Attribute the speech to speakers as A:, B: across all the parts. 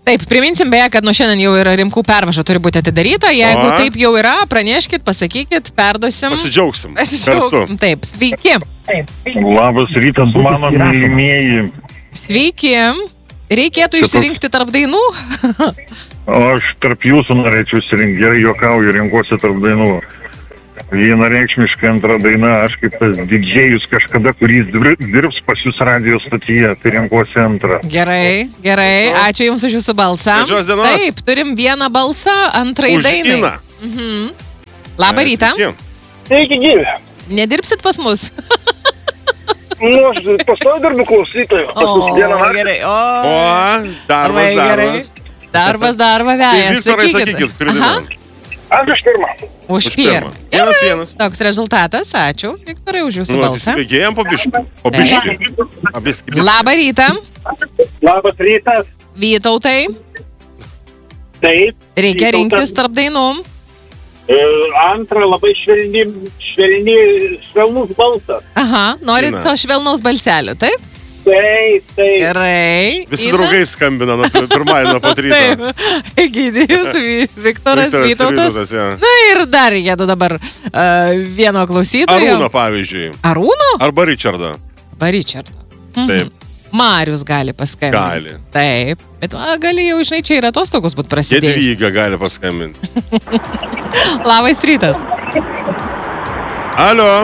A: Taip, priminsim beje, kad nuo šiandien jau yra Rimkų pervaža, turi būti atidaryta. Jeigu taip jau yra, praneškit, pasakykit, perduosim.
B: Pasidžiaugsim. Kartu.
A: Taip, sveiki.
C: Labas rytas, mano mylimieji.
A: Sveiki. Reikėtų išsirinkti tarp dainų?
C: Aš tarp jūsų norėčiau išsirinkti, gerai juokauju, renkuosi tarp dainų. Vienareikšmiškai antra daina, aš kaip tas didžėjus kažkada, kuris dirbs pas jūs radijo stotyje, tai renkuosi antrą.
A: Gerai, ačiū Jums už Jūsų balsą.
B: Gražios dienos.
A: Taip, turim vieną balsą antrai dainai.
B: Už Iną.
A: Labą rytą.
D: Sveiki, gyvi.
A: Nedirbsit pas mus?
D: Aš pastoju darbu klausytoju.
A: Gerai.
B: Darbas.
A: Darbą
B: Tai
A: vejas.
B: Viktorai, sakykit, kuri daina?
D: Aš už pirmą.
A: Už pirmą.
B: 1-1.
A: Toks rezultatas. Ačiū, Viktorai, už Jūsų balsą.
B: Įsibėgėjom po biškį.
A: Labą rytą.
D: Labas rytas.
A: Vytautai.
D: Taip.
A: Reikia rinktis tarp dainų.
D: Antra labai švelnus balsas.
A: Aha, norit to švelnaus balselio, taip?
D: Taip.
A: Gerai.
B: Visi draugai skambina nuo pirmąjį, nuo pat ryto.
A: Taip. Egidijus, Viktoras, Vytautas. Na ir dar reikėtų dabar vieno klausytojo.
B: Arūno, pavyzdžiui.
A: Arūno?
B: Arba Richardo. Taip.
A: Marius gali paskambinti.
B: Gali.
A: Taip. Bet gali jau, žinai, čia ir atostogos būt prasidėjus.
B: Jadvyga gali paskambinti.
A: Labas rytas.
B: Alio.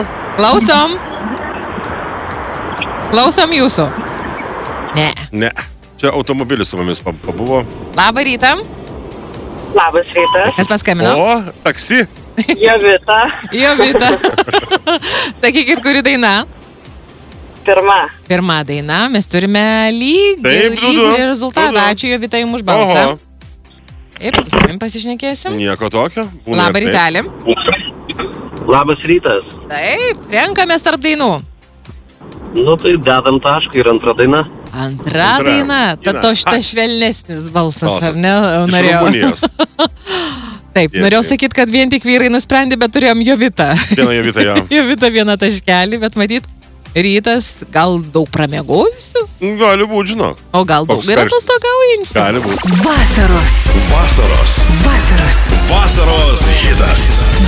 A: Klausom jūsų. Ne.
B: Čia automobilis su mumis pabuvo.
A: Labą rytą.
E: Labas rytas.
A: Kas paskambino?
B: O, taksi.
E: Jovita.
A: Sakykit, kuri daina? Pirma daina. Mes turime lygį rezultatą. Ačiū, Jovita, jums už balsą. Taip, su savim pasišnekėsim.
B: Nieko tokio.
A: Labą rytelį.
D: Labas rytas.
A: Taip, renkamės tarp dainų.
D: Nu tai dedam tašką ir antra daina.
A: Antra daina. Tad to šitas švelnesnis balsas, ar ne?
B: Iš Rumunijos.
A: Taip, norėjau sakyti, kad vien tik vyrai nusprendė, bet turėjom Jovitą.
B: Vieną Jovitą, jo.
A: Jovitą vieną taškelį, bet matyt, rytas gal daug pramiegojusių?
B: Gali būti, žinok.
A: O gal daug ir atostogaujančių?
B: Gali būti.
F: Vasaros hitas.